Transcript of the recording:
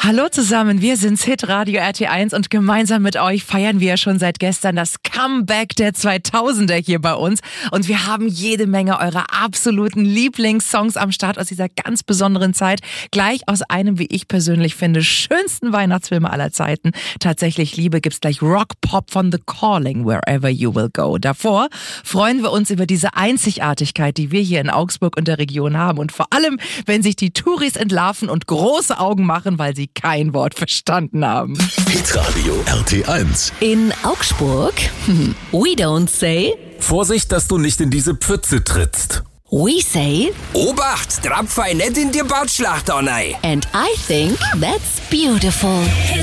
Hallo zusammen, wir sind's Hitradio RT1 und gemeinsam mit euch feiern wir schon seit gestern das Comeback der 2000er hier bei uns. Und wir haben jede Menge eurer absoluten Lieblingssongs am Start aus dieser ganz besonderen Zeit. Gleich aus einem, wie ich persönlich finde, schönsten Weihnachtsfilme aller Zeiten. Tatsächlich Liebe gibt's gleich Rock-Pop von The Calling, Wherever You Will Go. Davor freuen wir uns über diese Einzigartigkeit, die wir hier in Augsburg und der Region haben. Und vor allem, wenn sich die Touris entlarven und große Augen machen, weil sie kein Wort verstanden haben. Hitradio RT1. In Augsburg, we don't say. Vorsicht, dass du nicht in diese Pfütze trittst. We say. Obacht, Drapfei nicht in die Bauschlacht rein. And I think that's beautiful.